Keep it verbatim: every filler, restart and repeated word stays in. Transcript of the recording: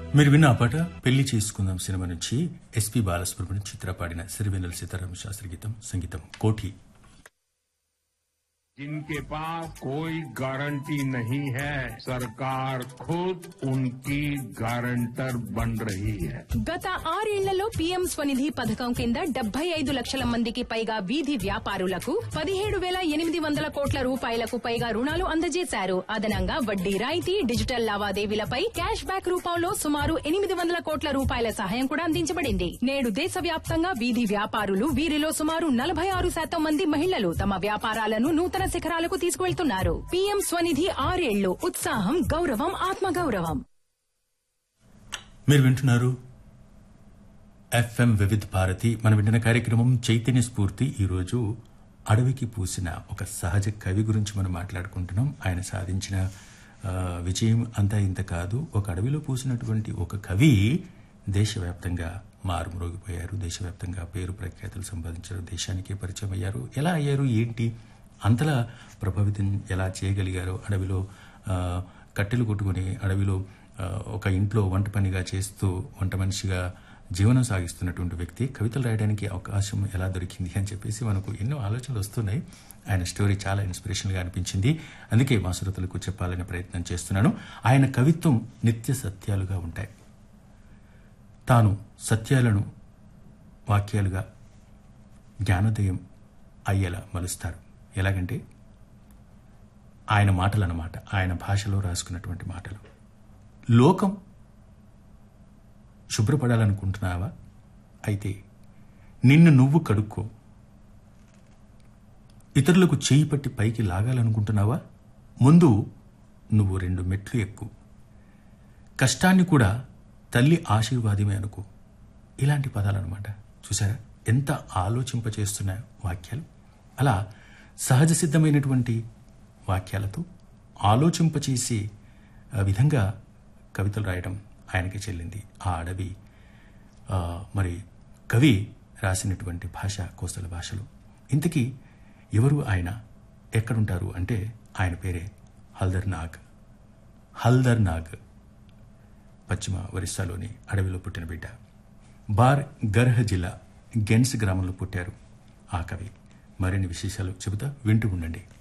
మీరు విన్న ఆ పాట పెళ్లి చేసుకుందాం సినిమా నుంచి ఎస్పి బాలసుబ్రహ్మణ్యం చిత్ర పాడిన సిరివెన్నెల సీతారామ శాస్త్రి గీతం సంగీతం కోఠి. जिनके पास कोई गारंटी नहीं है, सरकार खुद उनकी गारंटर बन रही है. గత ఆరేళ్లలో పీఎం స్వనిధి పథకం కింద డెబ్బై ఐదు లక్షల మందికి పైగా వీధి వ్యాపారులకు పదిహేడు వేల ఎనిమిది వందల కోట్ల రూపాయలకు పైగా రుణాలు అందజేశారు. అదనంగా వడ్డీ రాయితీ, డిజిటల్ లావాదేవీలపై క్యాష్ బ్యాక్ రూపంలో సుమారు ఎనిమిది వందల కోట్ల రూపాయల సహాయం కూడా అందించబడింది. నేడు దేశవ్యాప్తంగా వీధి వ్యాపారులు, వీరిలో సుమారు నలభై ఆరు శాతం మంది మహిళలు తమ వ్యాపారాలను నూతన శిఖరాలకు తీసుకువెళ్తున్నారు. పీఎం స్వనిధి ఆరేళ్లు, ఉత్సాహం, గౌరవం, ఆత్మగౌరవం. మీరు వింటున్నారు ఎఫ్ఎం వివిధ భారతి. మనం వింటున్న కార్యక్రమం చైతన్య స్ఫూర్తి. ఈరోజు అడవికి పూసిన ఒక సహజ కవి గురించి మనం మాట్లాడుకుంటున్నాం. ఆయన సాధించిన విజయం అంతా ఇంత కాదు. ఒక అడవిలో పూసినటువంటి ఒక కవి దేశవ్యాప్తంగా మారుమ్రోగిపోయారు. దేశవ్యాప్తంగా పేరు ప్రఖ్యాతులు సంపాదించారు. దేశానికే పరిచయం అయ్యారు. ఎలా అయ్యారు, ఏంటి, అంతలా ప్రభావితం ఎలా చేయగలిగారు? అడవిలో కట్టెలు కొట్టుకుని అడవిలో ఒక ఇంట్లో వంట పనిగా చేస్తూ వంట మనిషిగా జీవనం సాగిస్తున్నటువంటి వ్యక్తి కవితలు రాయడానికి అవకాశం ఎలా దొరికింది అని చెప్పేసి మనకు ఎన్నో ఆలోచనలు వస్తున్నాయి. ఆయన స్టోరీ చాలా ఇన్స్పిరేషన్గా అనిపించింది. అందుకే మా శ్రోతలకు చెప్పాలనే ప్రయత్నం చేస్తున్నాను. ఆయన కవిత్వం నిత్య సత్యాలుగా ఉంటాయి. తాను సత్యాలను వాక్యాలుగా జ్ఞానోదయం అయ్యేలా మలుస్తారు. ఎలాగంటే ఆయన మాటలు అన్నమాట, ఆయన భాషలో రాసుకున్నటువంటి మాటలు. లోకం శుభ్రపడాలనుకుంటున్నావా? అయితే నిన్ను నువ్వు కడుక్కో. ఇతరులకు చేయి పట్టి పైకి లాగాలనుకుంటున్నావా? ముందు నువ్వు రెండు మెట్లు ఎక్కు. కష్టాన్ని కూడా తల్లి ఆశీర్వాదమే అనుకో. ఇలాంటి పదాలన్నమాట. చూసారా ఎంత ఆలోచింపచేస్తున్న వాక్యాలు. అలా సహజ సిద్ధమైనటువంటి వాక్యాలతో ఆలోచింపచేసే విధంగా కవితలు రాయడం ఆయనకి చెల్లింది. ఆ అడవి మరి కవి రాసినటువంటి భాష కోస్తల భాషలు. ఇంతకీ ఎవరు ఆయన, ఎక్కడుంటారు అంటే ఆయన పేరే హల్దర్ నాగ్. హల్దర్ నాగ్ పశ్చిమ ఒరిస్సాలోని అడవిలో పుట్టిన బిడ్డ. బార్ గర్హ్ జిల్లా గెన్స్ గ్రామంలో పుట్టారు ఆ కవి. మరిన్ని విశేషాలు చెబుతా వింటూ ఉండండి.